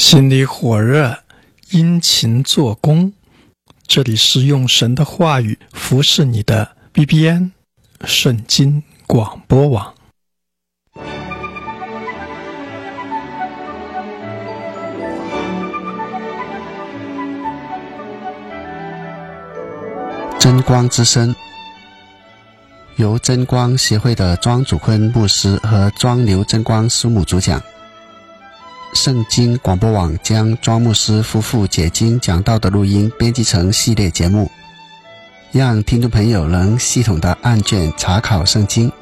心里火热，殷勤做工。这里是用神的话语服侍你的 BBN 圣经广播网。 真光之声，由真光协会的庄祖坤牧师和庄刘真光师母主讲。圣经广播网将庄牧师夫妇解经讲道的录音编辑成系列节目，让听众朋友能系统的按卷查考圣经。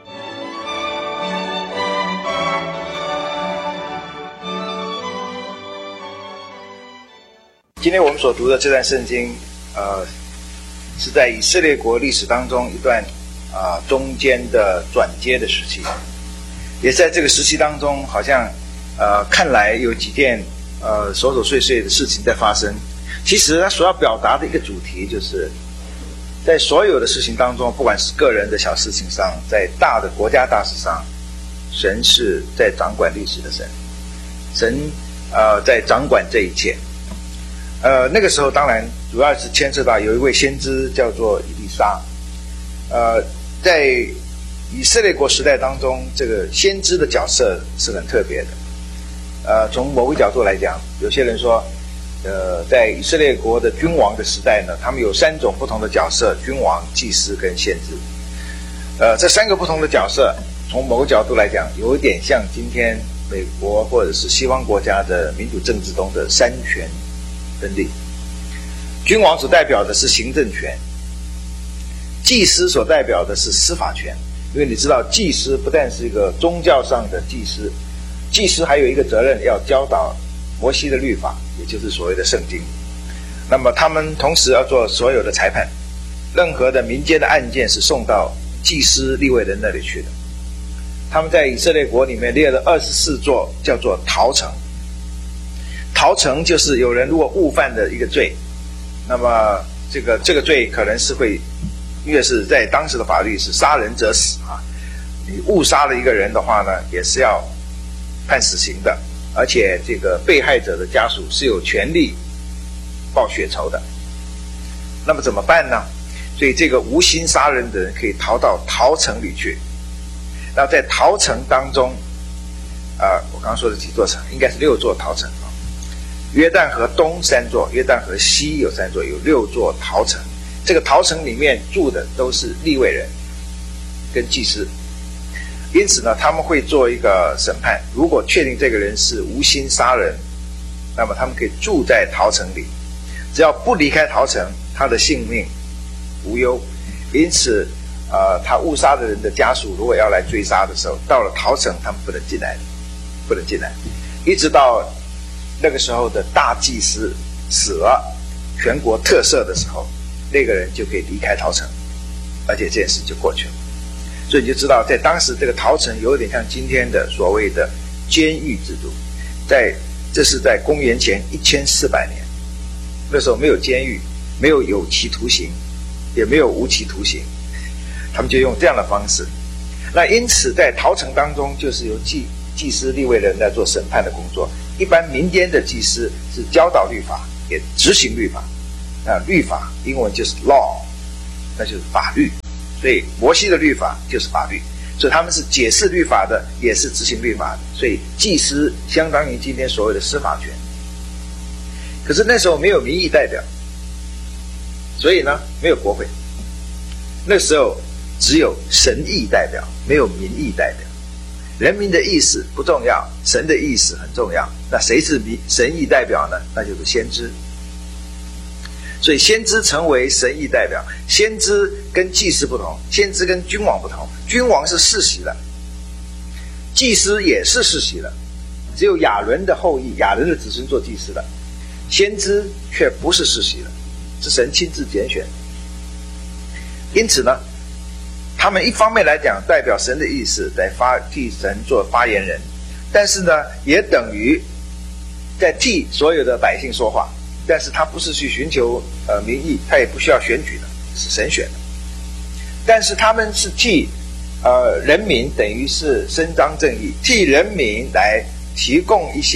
今天我们所读的这段圣经是在以色列国历史当中一段中间的转接的时期，也在这个时期当中，好像看来有几件琐琐碎碎的事情在发生。其实他所要表达的一个主题，就是在所有的事情当中，不管是个人的小事情上，在大的国家大事上，神是在掌管历史的神，神在掌管这一切。那个时候当然主要是牵涉到有一位先知叫做以利沙。在以色列国时代当中，这个先知的角色是很特别的。从某个角度来讲，有些人说在以色列国的君王的时代呢，他们有3种不同的角色：君王、祭司跟先知。这3个不同的角色，从某个角度来讲，有一点像今天美国或者是西方国家的民主政治中的3权分立。君王所代表的是行政权，祭司所代表的是司法权。因为你知道，祭司不但是一个宗教上的祭司，祭司还有一个责任，要教导摩西的律法，也就是所谓的圣经。那么他们同时要做所有的裁判，任何的民间的案件是送到祭司利未人那里去的。他们在以色列国里面列了24座叫做逃城。逃城就是有人如果误犯的一个罪，那么这个罪可能是会，因为是在当时的法律是杀人者死啊，你误杀了一个人的话呢，也是要判死刑的，而且这个被害者的家属是有权利报血仇的。那么怎么办呢？所以这个无心杀人的人可以逃到逃城里去。那在逃城当中我刚刚说的几座城，应该是6座逃城。约旦河东3座，约旦河西有3座，有6座逃城。这个逃城里面住的都是利未人跟祭司，因此呢，他们会做一个审判。如果确定这个人是无心杀人，那么他们可以住在逃城里，只要不离开逃城，他的性命无忧。因此他误杀的人的家属如果要来追杀的时候，到了逃城他们不能进来，一直到那个时候的大祭司死了，全国特赦的时候，那个人就可以离开逃城，而且这件事就过去了。所以你就知道，在当时这个逃城有点像今天的所谓的监狱制度。这是在公元前1400年，那时候没有监狱，没有有期徒刑，也没有无期徒刑，他们就用这样的方式。那因此在逃城当中，就是由祭司利未人来做审判的工作。一般民间的祭司是教导律法，也执行律法。律法英文就是 law， 那就是法律。所以摩西的律法就是法律，所以他们是解释律法的，也是执行律法的。所以祭司相当于今天所谓的司法权。可是那时候没有民意代表，所以呢没有国会。那时候只有神意代表，没有民意代表。人民的意思不重要，神的意思很重要。那谁是神意代表呢？那就是先知。所以先知成为神意代表。先知跟祭司不同，先知跟君王不同。君王是世袭的，祭司也是世袭的，只有亚伦的后裔，亚伦的子孙做祭司的。先知却不是世袭的，是神亲自拣选。因此呢，他们一方面来讲代表神的意思，在替神做发言人，但是呢也等于在替所有的百姓说话。但是他不是去寻求民意，他也不需要选举的，是神选的。但是他们是替人民，等于是伸张正义，替人民来提供一些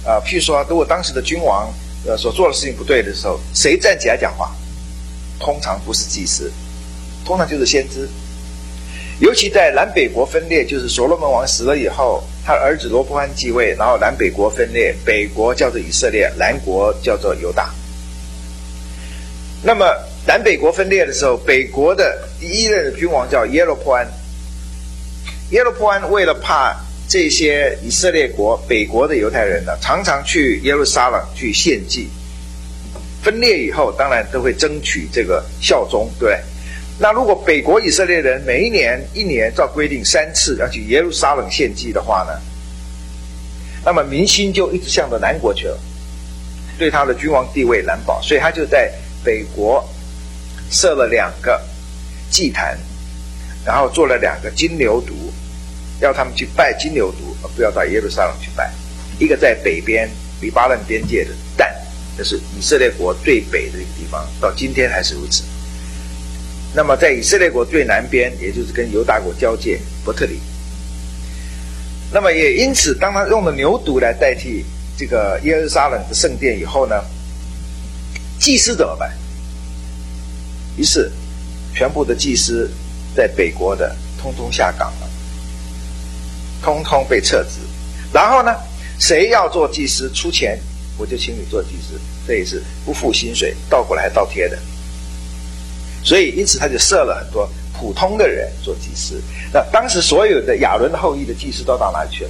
譬如说，如果当时的君王所做的事情不对的时候，谁站起来讲话？通常不是祭司，通常就是先知。尤其在南北国分裂，就是所罗门王死了以后，他儿子罗波安继位，然后南北国分裂，北国叫做以色列，南国叫做犹大。那么南北国分裂的时候，北国的第一任的君王叫耶罗波安。耶罗波安为了怕这些以色列国北国的犹太人呢，常常去耶路撒冷去献祭。分裂以后，当然都会争取这个效忠，对不对？那如果北国以色列人每一年照规定3次要去耶路撒冷献祭的话呢，那么民心就一直向着南国去了，对他的君王地位难保，所以他就在北国设了2个祭坛，然后做了2个金牛犊，要他们去拜金牛犊，而不要到耶路撒冷去拜。一个在北边黎巴嫩边界的但，这是以色列国最北的一个地方，到今天还是如此。那么在以色列国最南边，也就是跟犹大国交界伯特利。那么也因此，当他用了牛犊来代替这个耶路撒冷的圣殿以后呢，祭司怎么办？于是全部的祭司在北国的通通下岗了，通通被撤职。然后呢，谁要做祭司出钱，我就请你做祭司，这也是不付薪水，倒过来还倒贴的。所以因此他就设了很多普通的人做祭司。那当时所有的亚伦后裔的祭司都到哪里去了？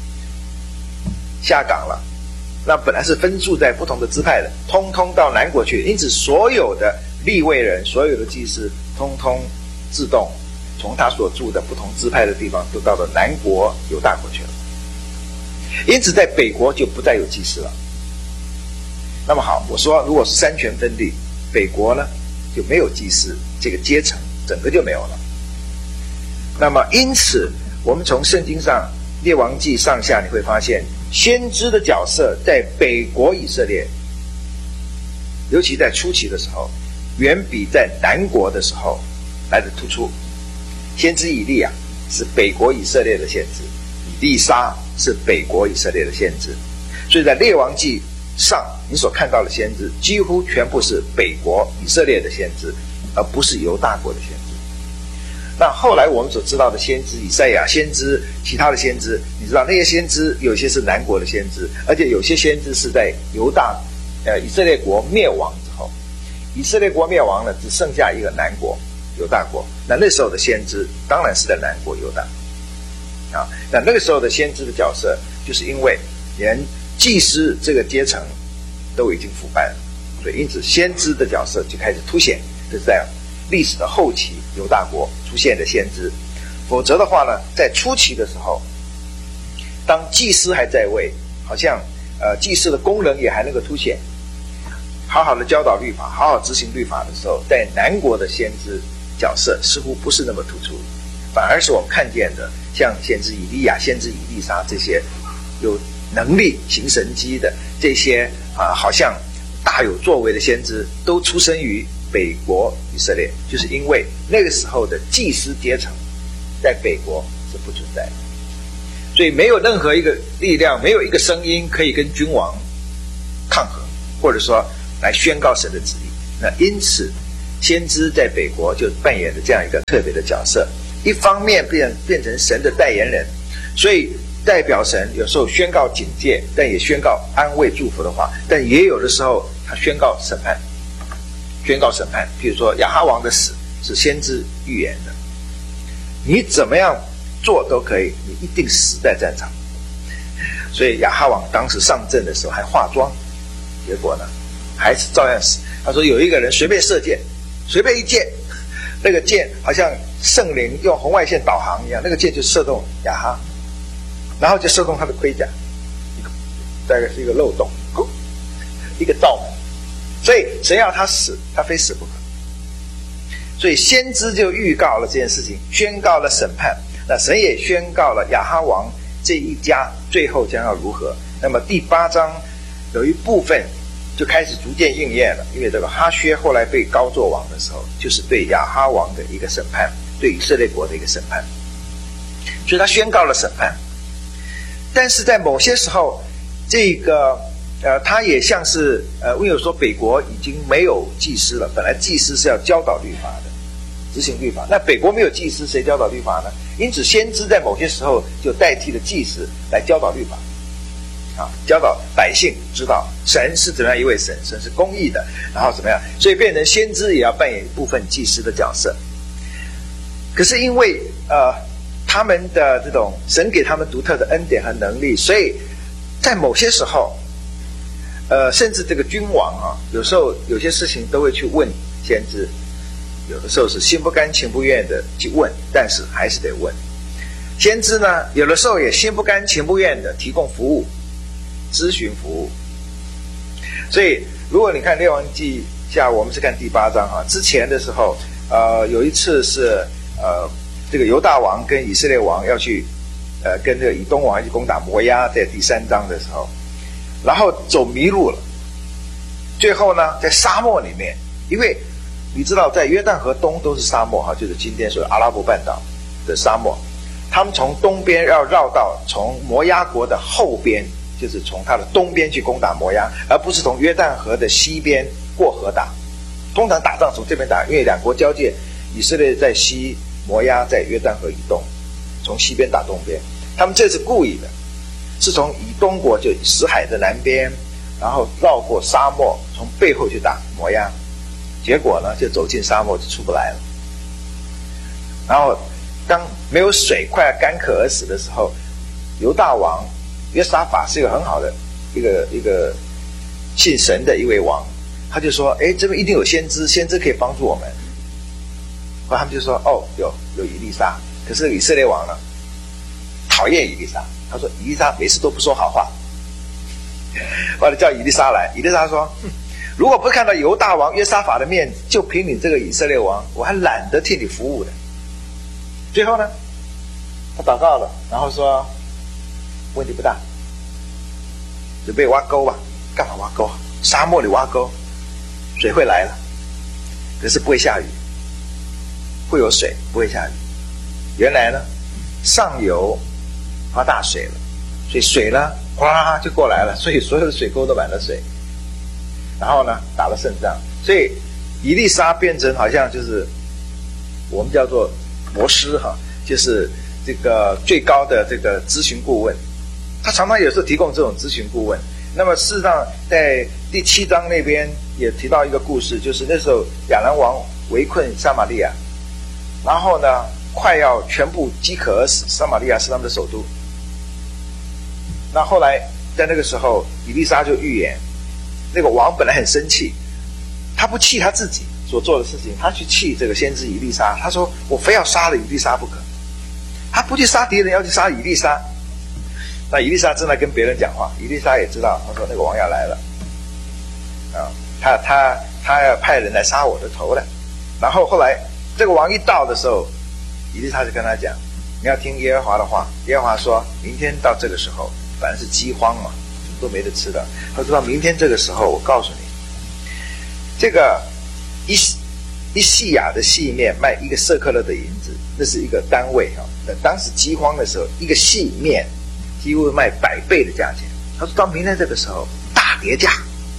下岗了。那本来是分驻在不同的支派的，通通到南国去。因此所有的利未人，所有的祭司通通自动从他所住的不同支派的地方都到了南国犹大国去了。因此在北国就不再有祭司了。那么好，我说如果是三权分立，北国呢就没有祭司这个阶层，整个就没有了。那么因此我们从圣经上列王纪上下，你会发现先知的角色在北国以色列，尤其在初期的时候，远比在南国的时候来得突出。先知以利亚是北国以色列的先知，以利沙是北国以色列的先知，所以在列王纪上你所看到的先知几乎全部是北国以色列的先知，而不是犹大国的先知。那后来我们所知道的先知以赛亚先知，其他的先知，你知道那些先知有些是南国的先知，而且有些先知是在以色列国灭亡之后，以色列国灭亡了，只剩下一个南国犹大国。那时候的先知当然是在南国犹大啊。那个时候的先知的角色，就是因为连祭司这个阶层都已经腐败了，所以因此先知的角色就开始凸显。这是在历史的后期犹大国出现的先知。否则的话呢，在初期的时候，当祭司还在位，好像祭司的功能也还能够凸显，好好的教导律法，好好执行律法的时候，在南国的先知角色似乎不是那么突出，反而是我们看见的像先知以利亚、先知以利沙这些有能力行神迹的这些好像大有作为的先知，都出生于北国以色列，就是因为那个时候的祭司阶层在北国是不存在的，所以没有任何一个力量，没有一个声音可以跟君王抗衡，或者说来宣告神的旨意。那因此先知在北国就扮演了这样一个特别的角色，一方面变成神的代言人，所以代表神有时候宣告警戒，但也宣告安慰祝福的话，但也有的时候他宣告审判。譬如说亚哈王的死是先知预言的，你怎么样做都可以，你一定死在战场。所以亚哈王当时上阵的时候还化妆，结果呢还是照样死。他说有一个人随便射箭，随便一箭，那个箭好像圣灵用红外线导航一样，那个箭就射中亚哈，然后就射中他的盔甲，大概是一个漏洞，一个罩门。所以神要他死，他非死不可。所以先知就预告了这件事情，宣告了审判。那神也宣告了亚哈王这一家最后将要如何。那么第8章有一部分就开始逐渐应验了，因为这个哈薛后来被高作王的时候，就是对亚哈王的一个审判，对以色列国的一个审判。所以他宣告了审判。但是在某些时候， 这个他也像是因为说北国已经没有祭司了，本来祭司是要教导律法的，执行律法，那北国没有祭司，谁教导律法呢？因此先知在某些时候就代替了祭司来教导律法，教导百姓知道神是怎么样一位神，神是公义的，然后怎么样，所以变成先知也要扮演一部分祭司的角色。可是因为他们的这种神给他们独特的恩典和能力，所以在某些时候甚至这个君王有时候有些事情都会去问先知，有的时候是心不甘情不愿的去问，但是还是得问。先知呢，有的时候也心不甘情不愿的提供服务，咨询服务。所以如果你看列王记下，我们是看第8章之前的时候有一次是这个犹大王跟以色列王要去跟这个以东王去攻打摩押，在第3章的时候，然后走迷路了，最后呢在沙漠里面，因为你知道在约旦河东都是沙漠就是今天说阿拉伯半岛的沙漠，他们从东边要绕到从摩押国的后边，就是从它的东边去攻打摩押，而不是从约旦河的西边过河打。通常打仗从这边打，因为两国交界，以色列在西，摩押在约旦河以东，从西边打东边。他们这次故意的，是从以东国就死海的南边，然后绕过沙漠，从背后去打摩押，结果呢就走进沙漠就出不来了。然后当没有水快要干渴而死的时候，犹大王约沙法是一个很好的一个信神的一位王，他就说这边一定有先知，先知可以帮助我们。后来他们就说有以利沙，可是以色列王呢讨厌以利沙，他说以利沙每次都不说好话。后来叫以利沙来，以利沙说如果不是看到犹大王约沙法的面，就凭你这个以色列王，我还懒得替你服务的。最后呢他祷告了，然后说问题不大，准备挖沟吧。干嘛挖沟？沙漠里挖沟，水会来了，可是不会下雨，会有水，不会下雨。原来呢上游发大水了，所以水呢哗就过来了，所以所有的水沟都满了水。然后呢打了胜仗，所以以利沙变成好像就是我们叫做博士就是这个最高的这个咨询顾问，他常常有时候提供这种咨询顾问。那么事实上在第7章那边也提到一个故事，就是那时候亚兰王围困撒玛利亚，然后呢快要全部饥渴而死，撒玛利亚是他们的首都。那后来在那个时候以利沙就预言，那个王本来很生气，他不气他自己所做的事情，他去气这个先知以利沙，他说我非要杀了以利沙不可，他不去杀敌人，要去杀以利沙。那以利沙正在跟别人讲话，以利沙也知道，他说那个王要来了他要派人来杀我的头了。然后后来这个王一到的时候，以利沙就跟他讲，你要听耶和华的话。耶和华说明天到这个时候，反正是饥荒嘛，什么都没得吃的，他说到明天这个时候，我告诉你，这个一细亚的细面卖1个舍客勒的银子，那是一个单位当时饥荒的时候，一个细面几乎卖100倍的价钱。他说到明天这个时候大跌价。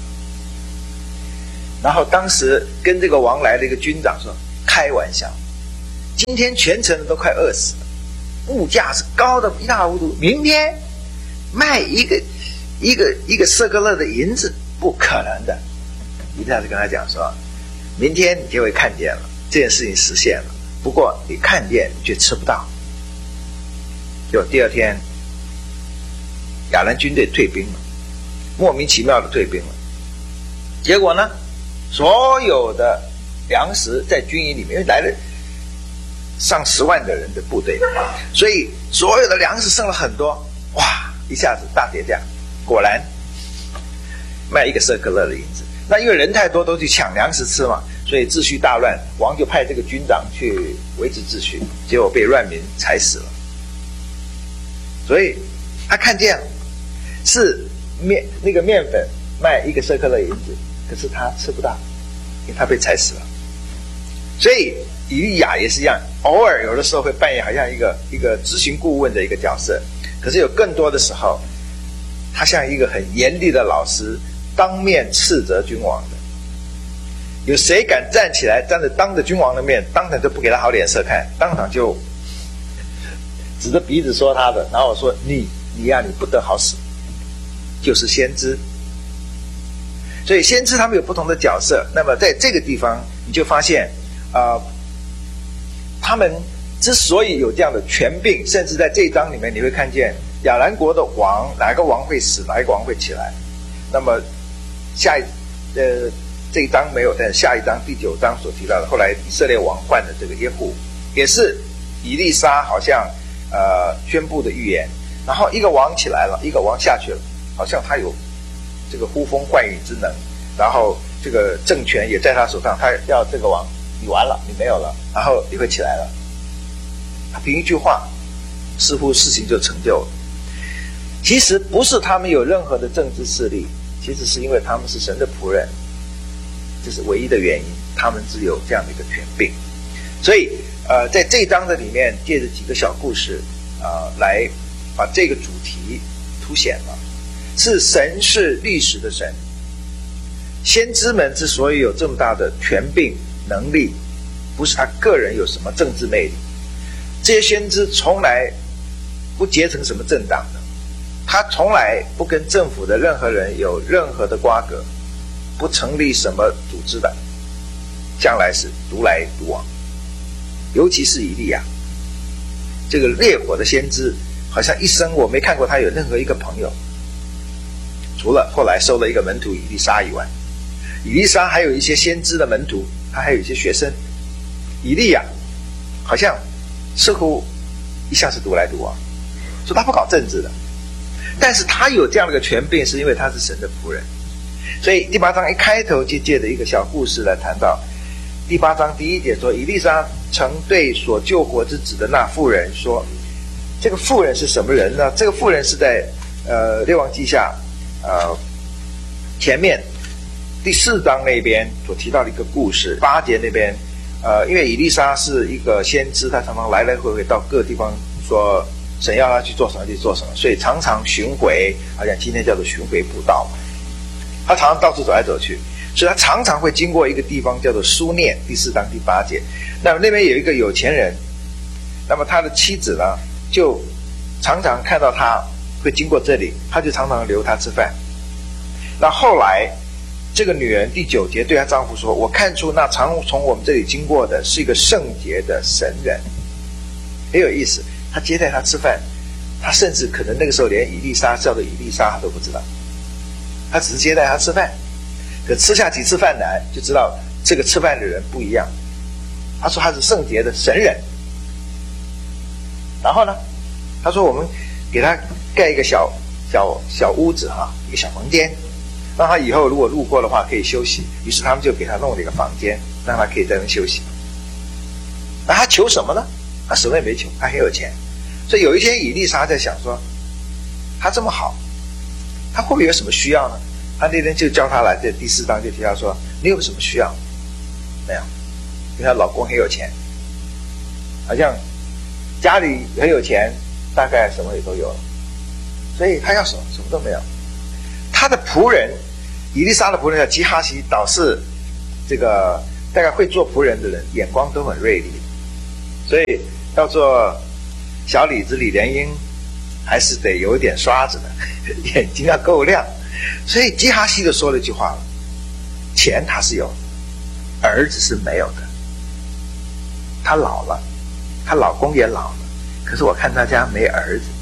然后当时跟这个王来的一个军长说，开玩笑，今天全城都快饿死了，物价是高的一塌糊涂，明天卖一个舍客勒的银子，不可能的。一下子跟他讲说，明天你就会看见了，这件事情实现了，不过你看见你却吃不到。就第2天亚兰军队退兵了，莫名其妙的退兵了。结果呢所有的粮食在军营里面，因为来了上10万的人的部队，所以所有的粮食剩了很多，哇，一下子大跌价，果然卖1个舍客勒的银子。那因为人太多都去抢粮食吃嘛，所以秩序大乱，王就派这个军长去维持秩序，结果被乱民踩死了。所以他看见了是那个面粉卖1个舍客勒银子，可是他吃不到，因为他被踩死了。所以以利亚也是一样，偶尔有的时候会扮演好像一个咨询顾问的一个角色，可是有更多的时候他像一个很严厉的老师，当面斥责君王的。有谁敢站起来当着君王的面，当场就不给他好脸色看，当场就指着鼻子说他的，然后说你呀，你不得好死，就是先知。所以先知他们有不同的角色。那么在这个地方你就发现他们之所以有这样的权柄，甚至在这一章里面你会看见亚兰国的王，哪个王会死，哪一个王会起来。那么这一章没有，但是下一章第9章所提到的，后来以色列王换的这个耶户，也是以利沙好像宣布的预言。然后一个王起来了，一个王下去了，好像他有这个呼风唤雨之能，然后这个政权也在他手上，他要这个王，你完了，你没有了，然后你会起来了。他凭一句话，似乎事情就成就了。其实不是他们有任何的政治势力，其实是因为他们是神的仆人，这是唯一的原因，他们只有这样的一个权柄。所以在这一章的里面，借着几个小故事来把这个主题凸显了。是神是历史的神，先知们之所以有这么大的权柄能力，不是他个人有什么政治魅力，这些先知从来不结成什么政党的，他从来不跟政府的任何人有任何的瓜葛，不成立什么组织的，将来是独来独往。尤其是以利亚这个烈火的先知，好像一生我没看过他有任何一个朋友，除了后来收了一个门徒以利沙以外。以利沙还有一些先知的门徒，他还有一些学生。以利亚好像似乎一向是独来独往，说他不搞政治的，但是他有这样的一个权柄，是因为他是神的仆人。所以第8章一开头就借着一个小故事来谈到，第8章第1节说，以利沙曾对所救活之子的那妇人说，这个妇人是什么人呢？这个妇人是在列王记下前面第4章那边所提到的一个故事。8节那边因为以利沙是一个先知，他常常来来回回到各个地方说神要他去做什么就做什么，所以常常巡回，好像今天叫做巡回布道，他常常到处走来走去，所以他常常会经过一个地方叫做书念，第4章第8节。那么那边有一个有钱人，那么他的妻子呢就常常看到他会经过这里，他就常常留他吃饭。那后来这个女人第9节对她丈夫说，我看出那常从我们这里经过的是一个圣洁的神人。很有意思，他接待他吃饭，他甚至可能那个时候连以利沙叫做以利沙他都不知道，他只是接待他吃饭，可吃下几次饭来就知道这个吃饭的人不一样。他说他是圣洁的神人。然后呢，他说我们给他盖一个小屋子一个小房间，让他以后如果路过的话可以休息。于是他们就给他弄了一个房间，让他可以在那休息。那他求什么呢？他什么也没求，他很有钱。所以有一天以利沙在想说，他这么好，他会不会有什么需要呢？他那天就叫他来，在第4章就提到说，你有什么需要？没有，因为她老公很有钱，好像家里很有钱，大概什么也都有了，所以他要什么都没有。他的仆人以利沙的仆人叫基哈西，倒是这个大概会做仆人的人眼光都很锐利，所以要做小李子李莲英还是得有点刷子的，眼睛要够亮。所以基哈西就说了一句话了，钱他是有的，儿子是没有的。他老了，她老公也老了，可是我看他家没儿子。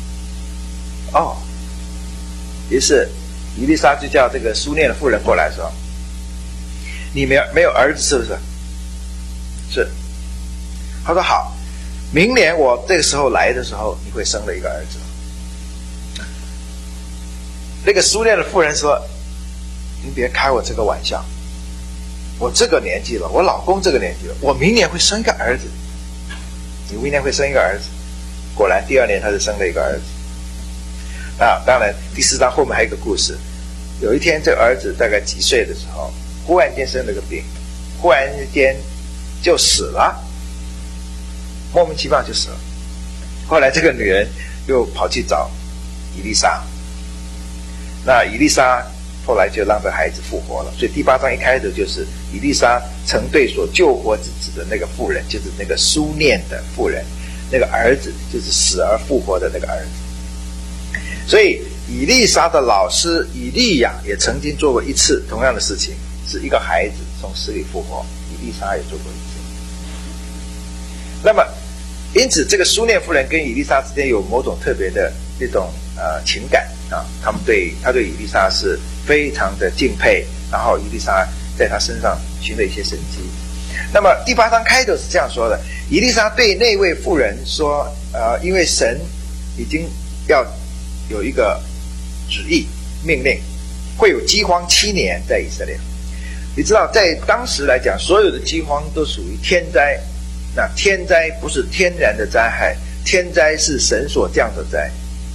于是以利沙就叫这个书念的妇人过来说，你没有儿子是不是？是。他说好，明年我这个时候来的时候，你会生了一个儿子。那个书念的妇人说，您别开我这个玩笑，我这个年纪了，我老公这个年纪了，我明年会生一个儿子。你明年会生一个儿子。果然第2年他就生了一个儿子。当然第4章后面还有一个故事，有一天这个儿子大概几岁的时候，忽然间生了个病，忽然间就死了，莫名其妙就死了。后来这个女人又跑去找以利沙， 那以利沙后来就让这孩子复活了，所以第8章一开头就是以利沙曾对所救活之子的那个妇人，就是那个书念的妇人，那个儿子就是死而复活的那个儿子。所以以利沙的老师以利亚也曾经做过一次同样的事情，是一个孩子从死里复活，以利沙也做过一次。那么因此这个书念妇人跟以利沙之间有某种特别的那种情感啊，他对以利沙是非常的敬佩，然后以利沙在他身上行了一些神迹。那么第8章开头是这样说的，以利沙对那位妇人说，因为神已经要有一个旨意命令，会有饥荒7年在以色列。你知道在当时来讲，所有的饥荒都属于天灾，那天灾不是天然的灾害，天灾是神所降的灾。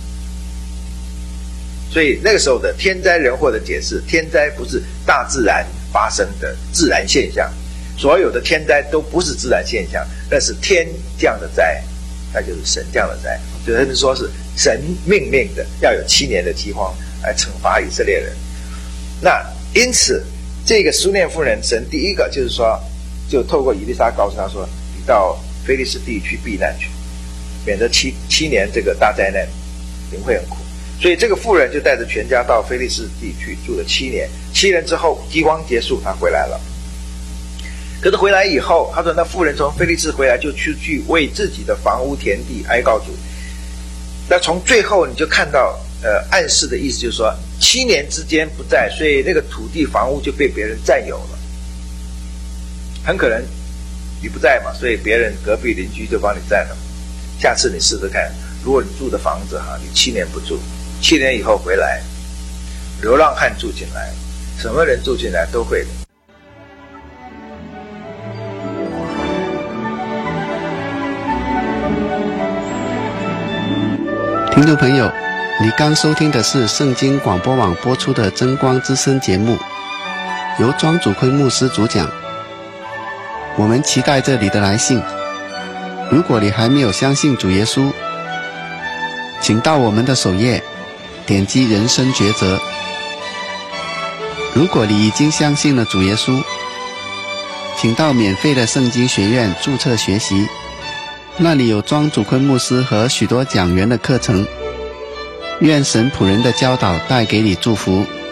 所以那个时候的天灾人祸的解释，天灾不是大自然发生的自然现象，所有的天灾都不是自然现象，那是天降的灾，那就是神降的灾。所以他们说是神命令的要有7年的饥荒来惩罚以色列人。那因此这个书念妇人，神第一个就是说，就透过以利沙告诉他说，你到非利士地去避难去，免得七年这个大灾难，你们会很苦。所以这个妇人就带着全家到非利士地去住了7年。7年之后饥荒结束，他回来了。可是回来以后，他说那妇人从非利士回来就去为自己的房屋田地哀告主。那从最后你就看到暗示的意思就是说7年之间不在，所以那个土地房屋就被别人占有了。很可能你不在嘛，所以别人隔壁邻居就帮你占了。下次你试试看，如果你住的房子你7年不住，7年以后回来，流浪汉住进来，什么人住进来都会的。 听众朋友，你刚收听的是圣经广播网播出的真光之声节目，由庄祖坤牧师主讲。我们期待着你的来信。如果你还没有相信主耶稣，请到我们的首页点击人生抉择。如果你已经相信了主耶稣，请到免费的圣经学院注册学习，那里有庄祖坤牧师和许多讲员的课程。愿神仆人的教导带给你祝福。